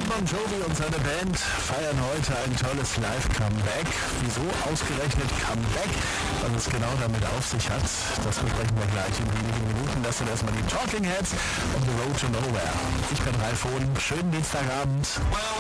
Bon Jovi und seine Band feiern heute ein tolles Live-Comeback. Wieso ausgerechnet Comeback? Was es genau damit auf sich hat, das besprechen wir gleich in wenigen Minuten. Das sind erstmal die Talking Heads on the Road to Nowhere. Ich bin Ralf Hohn. Schönen Dienstagabend.